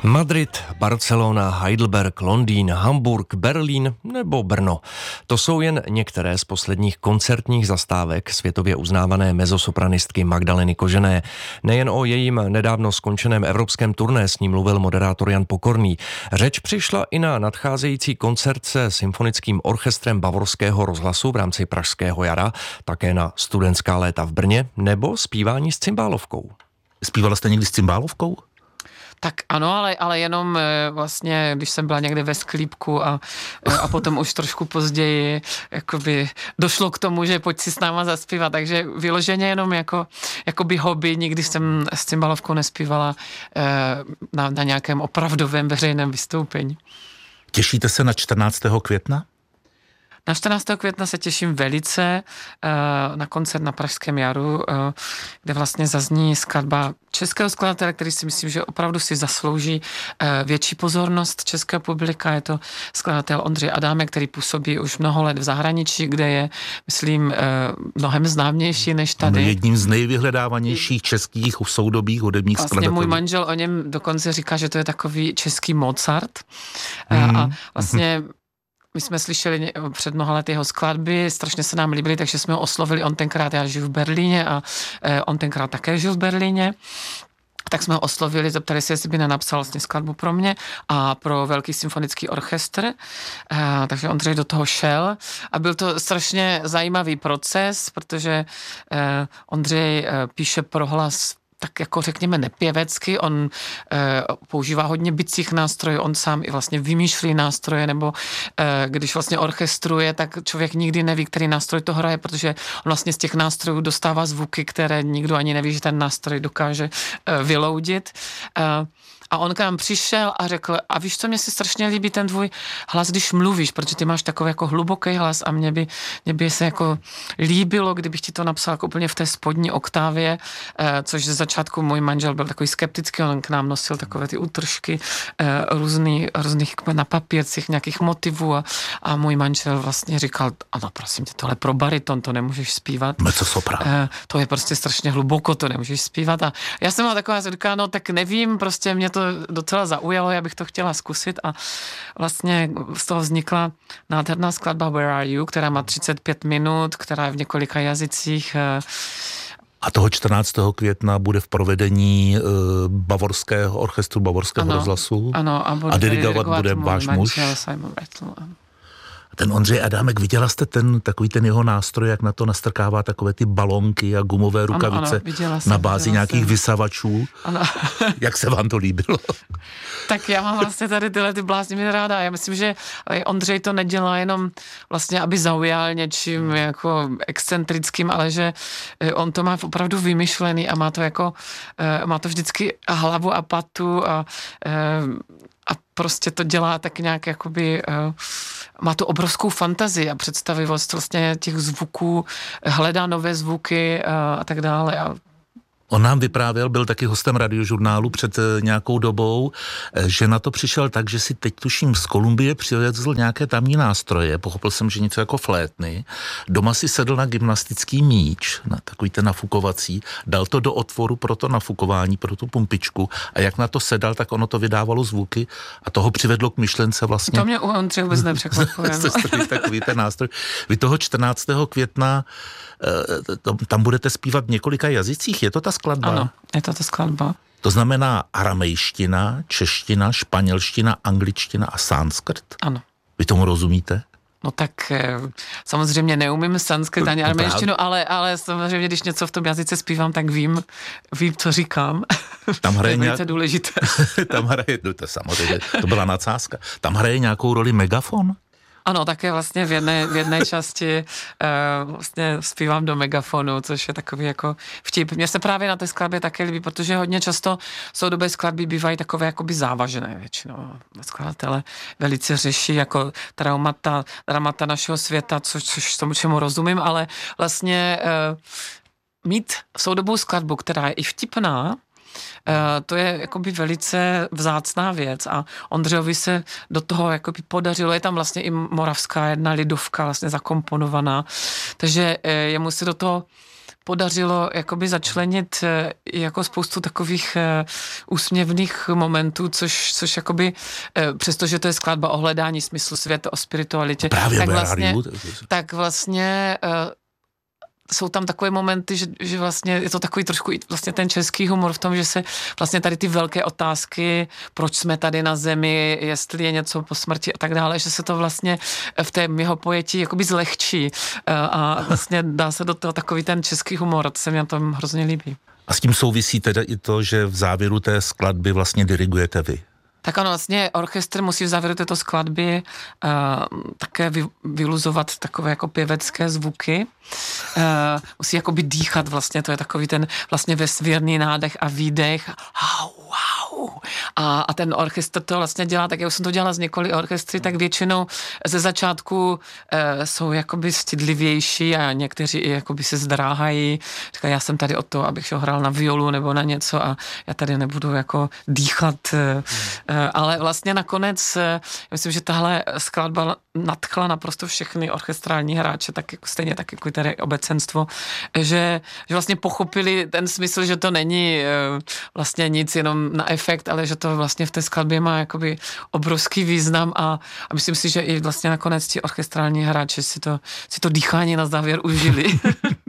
Madrid, Barcelona, Heidelberg, Londýn, Hamburg, Berlín nebo Brno. To jsou jen některé z posledních koncertních zastávek světově uznávané mezzosopranistky Magdaleny Kožené. Nejen o jejím nedávno skončeném evropském turné s ním mluvil moderátor Jan Pokorný. Řeč přišla i na nadcházející koncert se symfonickým orchestrem Bavorského rozhlasu v rámci Pražského jara, také na studentská léta v Brně nebo zpívání s cymbálovkou. Zpívala jste někdy s cymbálovkou? Tak ano, ale jenom vlastně, když jsem byla někde ve sklípku a potom už trošku později jakoby došlo k tomu, že pojď si s náma zaspívat, takže vyloženě jenom jakoby hobby, nikdy jsem s cymbalovkou nespívala na nějakém opravdovém veřejném vystoupení. Těšíte se na 14. května? Na 14. května se těším velice na koncert na Pražském jaru, kde vlastně zazní skladba českého skladatele, který si myslím, že opravdu si zaslouží větší pozornost českého publika. Je to skladatel Ondřej Adámek, který působí už mnoho let v zahraničí, kde je, myslím, mnohem známější než tady. Jedním z nejvyhledávanějších českých soudobých hudebních vlastně skladatelů. Můj manžel o něm dokonce říká, že to je takový český Mozart. A vlastně my jsme slyšeli před mnoha lety jeho skladby, strašně se nám líbily, takže jsme ho oslovili, on tenkrát, já žiju v Berlíně a on tenkrát také žil v Berlíně. Tak jsme ho oslovili, zeptali se, jestli by nenapsal vlastně skladbu pro mě a pro Velký symfonický orchestr. Takže Ondřej do toho šel a byl to strašně zajímavý proces, protože Ondřej píše pro hlas tak jako řekněme nepěvecky, on používá hodně bicích nástrojů, on sám i vlastně vymýšlí nástroje, nebo když vlastně orchestruje, tak člověk nikdy neví, který nástroj to hraje, protože on vlastně z těch nástrojů dostává zvuky, které nikdo ani neví, že ten nástroj dokáže vyloudit. A on k nám přišel a řekl, a víš co, mně se strašně líbí ten tvůj hlas, když mluvíš, protože ty máš takový jako hluboký hlas a mě by se jako líbilo, kdybych ti to napsal jako úplně v té spodní oktávě, což ze začátku můj manžel byl takový skeptický, on k nám nosil takové ty útržky různých na papírcích nějakých motivů a můj manžel vlastně říkal, ano, prosím tě, tohle pro bariton, to nemůžeš zpívat. Mezzosopran. To je prostě strašně hluboko, to nemůžeš zpívat. A já jsem byla taková, že říkala, no tak nevím, prostě mě to docela zaujalo, já bych to chtěla zkusit a vlastně z toho vznikla nádherná skladba Where Are You, která má 35 minut, která je v několika jazycích. A toho 14. května bude v provedení Bavorského orchestru Bavorského rozhlasu. Ano, a dirigovat bude váš muž. Ten Ondřej Adámek, viděla jste takový ten jeho nástroj, jak na to nastrkává takové ty balonky a gumové rukavice na bázi nějakých vysavačů? Ano. Jak se vám to líbilo? Tak já mám vlastně tady tyhle ty bláznivé ráda. Já myslím, že Ondřej to nedělá jenom vlastně, aby zaujal něčím jako excentrickým, ale že on to má opravdu vymyšlený a má to vždycky hlavu a patu a prostě to dělá tak nějak jakoby, má tu obrovskou fantazii a představivost vlastně těch zvuků, hledá nové zvuky a tak dále. On nám vyprávěl, byl taky hostem radiožurnálu před nějakou dobou, že na to přišel tak, že si teď tuším z Kolumbie přivezl nějaké tamní nástroje, pochopil jsem, že něco jako flétny, doma si sedl na gymnastický míč, na takový ten nafukovací, dal to do otvoru pro to nafukování, pro tu pumpičku a jak na to sedal, tak ono to vydávalo zvuky a toho přivedlo k myšlence vlastně. To mě u Ondřeje vůbec nepřekvapuje. Takový ten nástroj. Vy toho 14. května tam budete zpívat v několika jazycích, je to ta skladba? Ano, je to ta skladba. To znamená aramejština, čeština, španělština, angličtina a sanskrt? Ano. Vy tomu rozumíte? No tak samozřejmě neumím sanskrt ani aramejštinu, ale samozřejmě, když něco v tom jazyce zpívám, tak vím, co říkám. Tam hraje to je velice důležité. Tam hraje, to samozřejmě, to byla nadsázka. Tam hraje nějakou roli megafon? Ano, také vlastně v jedné části vlastně zpívám do megafonu, což je takový jako vtip. Mně se právě na té skladbě také líbí, protože hodně často soudobé skladby bývají takové jakoby závažné většinou. Skladatele velice řeší jako dramata našeho světa, což tomu čemu rozumím, ale vlastně mít soudobou skladbu, která je i vtipná, to je jakoby velice vzácná věc a Ondřejovi se do toho jakoby podařilo, je tam vlastně i moravská jedna lidovka vlastně zakomponovaná, takže jemu se do toho podařilo jakoby začlenit jako spoustu takových úsměvných momentů, což jakoby, přestože to je skladba o hledání smyslu světa, o spiritualitě, tak vlastně jsou tam takové momenty, že vlastně je to takový trošku vlastně ten český humor v tom, že se vlastně tady ty velké otázky, proč jsme tady na zemi, jestli je něco po smrti a tak dále, že se to vlastně v té jeho pojetí jakoby zlehčí a vlastně dá se do toho takový ten český humor, to se mi na tom hrozně líbí. A s tím souvisí teda i to, že v závěru té skladby vlastně dirigujete vy. Tak ano, vlastně orchestr musí v závěru této skladby také vyluzovat takové jako pěvecké zvuky. Musí jakoby dýchat vlastně, to je takový ten vlastně vesmírný nádech a výdech. A ten orchestr to vlastně dělá, tak jak jsem to dělala s několika orchestry, tak většinou ze začátku jsou jakoby stydlivější a někteří i jakoby se zdráhají. Říkají, já jsem tady od toho, abych hrál na violu nebo na něco a já tady nebudu jako dýchat. Ale vlastně nakonec, myslím, že tahle skladba nadchla naprosto všechny orchestrální hráče, tak jako stejně tak jako tady obecenstvo, že vlastně pochopili ten smysl, že to není vlastně nic jenom na efekt, ale že to vlastně v té skladbě má jakoby obrovský význam a myslím si, že i vlastně nakonec ti orchestrální hráči si to dýchání na závěr užili.